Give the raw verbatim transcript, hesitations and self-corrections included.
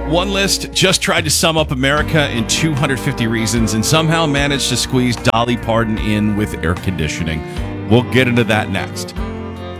One list just tried to sum up America in two hundred fifty reasons and somehow managed to squeeze Dolly Parton in with air conditioning. We'll get into that next.